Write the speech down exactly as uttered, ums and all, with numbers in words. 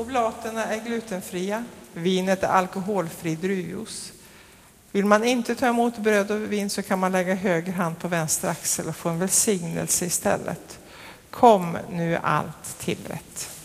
Oblaterna är glutenfria. Vinet är alkoholfri druvjuice. Vill man inte ta emot bröd och vin så kan man lägga höger hand på vänster axel och få en välsignelse istället. Kom nu allt tillrätt.